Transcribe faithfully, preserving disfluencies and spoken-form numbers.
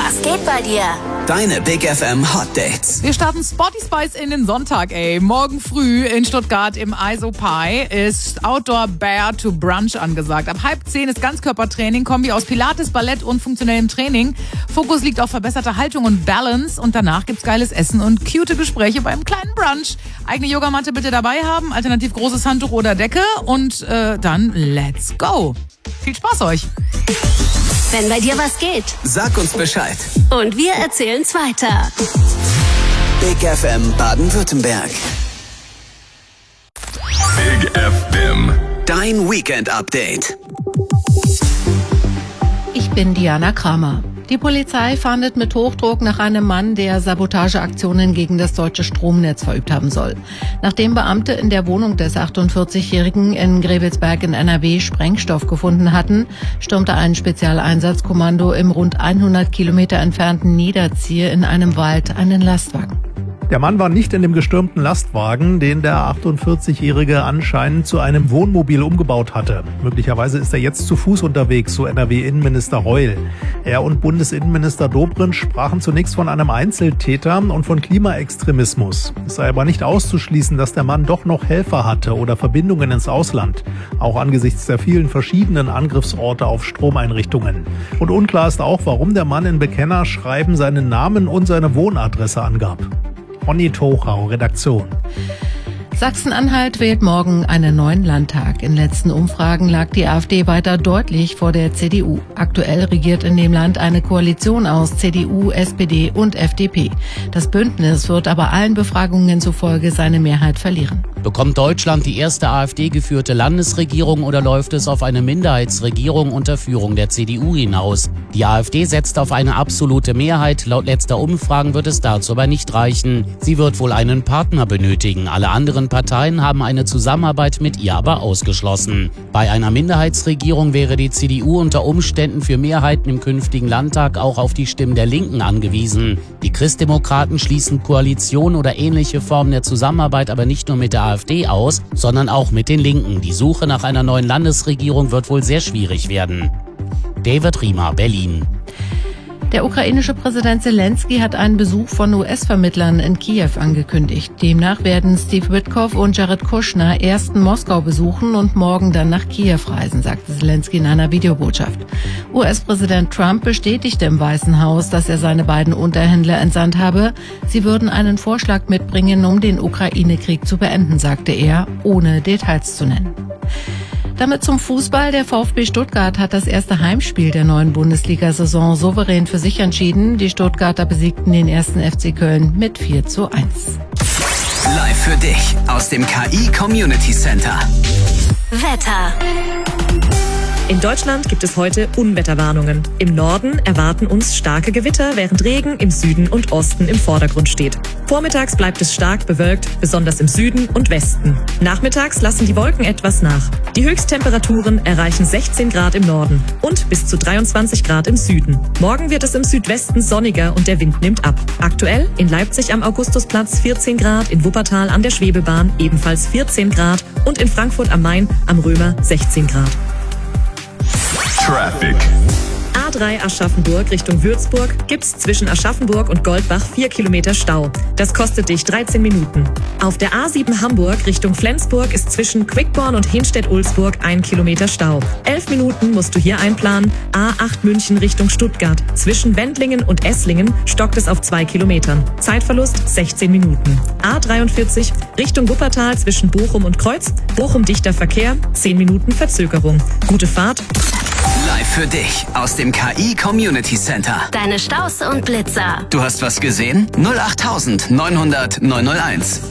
Was geht bei dir? Deine Big F M Hot Dates. Wir starten Spotty Spice in den Sonntag, ey. Morgen früh in Stuttgart im ISOPI ist Outdoor Bear to Brunch angesagt. Ab halb zehn ist Ganzkörpertraining, Kombi aus Pilates, Ballett und funktionellem Training. Fokus liegt auf verbesserter Haltung und Balance und danach gibt's geiles Essen und cute Gespräche beim kleinen Brunch. Eigene Yogamatte bitte dabei haben, alternativ großes Handtuch oder Decke und äh, dann let's go. Viel Spaß euch. Wenn bei dir was geht, Sag uns Bescheid. und wir erzählen's weiter. Big F M Baden-Württemberg. Big F M. Dein Weekend-Update. Ich bin Diana Kramer. Die Polizei fahndet mit Hochdruck nach einem Mann, der Sabotageaktionen gegen das deutsche Stromnetz verübt haben soll. Nachdem Beamte in der Wohnung des achtundvierzigjährigen in Grebelsberg in N R W Sprengstoff gefunden hatten, stürmte ein Spezialeinsatzkommando im rund hundert Kilometer entfernten Niederziehe in einem Wald einen Lastwagen. Der Mann war nicht in dem gestürmten Lastwagen, den der achtundvierzigjährige anscheinend zu einem Wohnmobil umgebaut hatte. Möglicherweise ist er jetzt zu Fuß unterwegs, so N R W-Innenminister Reul. Er und Bundesinnenminister Dobrindt sprachen zunächst von einem Einzeltäter und von Klimaextremismus. Es sei aber nicht auszuschließen, dass der Mann doch noch Helfer hatte oder Verbindungen ins Ausland. Auch angesichts der vielen verschiedenen Angriffsorte auf Stromeinrichtungen. Und unklar ist auch, warum der Mann in Bekennerschreiben seinen Namen und seine Wohnadresse angab. Onni Tochau, Redaktion. Sachsen-Anhalt wählt morgen einen neuen Landtag. In letzten Umfragen lag die AfD weiter deutlich vor der C D U. Aktuell regiert in dem Land eine Koalition aus C D U, S P D und F D P. Das Bündnis wird aber allen Befragungen zufolge seine Mehrheit verlieren. Bekommt Deutschland die erste AfD-geführte Landesregierung oder läuft es auf eine Minderheitsregierung unter Führung der C D U hinaus? Die AfD setzt auf eine absolute Mehrheit. Laut letzter Umfragen wird es dazu aber nicht reichen. Sie wird wohl einen Partner benötigen. Alle anderen Parteien haben eine Zusammenarbeit mit ihr aber ausgeschlossen. Bei einer Minderheitsregierung wäre die C D U unter Umständen für Mehrheiten im künftigen Landtag auch auf die Stimmen der Linken angewiesen. Die Christdemokraten schließen Koalition oder ähnliche Formen der Zusammenarbeit aber nicht nur mit der AfD aus, sondern auch mit den Linken. Die Suche nach einer neuen Landesregierung wird wohl sehr schwierig werden. David Riemer, Berlin. Der ukrainische Präsident Zelensky hat einen Besuch von U S-Vermittlern in Kiew angekündigt. Demnach werden Steve Witkoff und Jared Kushner erst in Moskau besuchen und morgen dann nach Kiew reisen, sagte Zelensky in einer Videobotschaft. U S-Präsident Trump bestätigte im Weißen Haus, dass er seine beiden Unterhändler entsandt habe. Sie würden einen Vorschlag mitbringen, um den Ukraine-Krieg zu beenden, sagte er, ohne Details zu nennen. Damit zum Fußball. Der VfB Stuttgart hat das erste Heimspiel der neuen Bundesliga-Saison souverän für sich entschieden. Die Stuttgarter besiegten den ersten F C Köln mit vier zu eins. Live für dich aus dem K I Community Center. Wetter. In Deutschland gibt es heute Unwetterwarnungen. Im Norden erwarten uns starke Gewitter, während Regen im Süden und Osten im Vordergrund steht. Vormittags bleibt es stark bewölkt, besonders im Süden und Westen. Nachmittags lassen die Wolken etwas nach. Die Höchsttemperaturen erreichen sechzehn Grad im Norden und bis zu dreiundzwanzig Grad im Süden. Morgen wird es im Südwesten sonniger und der Wind nimmt ab. Aktuell in Leipzig am Augustusplatz vierzehn Grad, in Wuppertal an der Schwebebahn ebenfalls vierzehn Grad und in Frankfurt am Main am Römer sechzehn Grad. Traffic. A drei Aschaffenburg Richtung Würzburg gibt's zwischen Aschaffenburg und Goldbach vier Kilometer Stau. Das kostet dich dreizehn Minuten. Auf der A sieben Hamburg Richtung Flensburg ist zwischen Quickborn und Hinstedt-Ulsburg ein Kilometer Stau. Elf Minuten musst du hier einplanen. A acht München Richtung Stuttgart. Zwischen Wendlingen und Esslingen stockt es auf zwei Kilometern. Zeitverlust sechzehn Minuten. A dreiundvierzig Richtung Wuppertal zwischen Bochum und Kreuz. Bochum dichter Verkehr, zehn Minuten Verzögerung. Gute Fahrt. Live für dich aus dem K I Community Center. Deine Staus und Blitzer. Du hast was gesehen? null acht neunhundert neunhunderteins.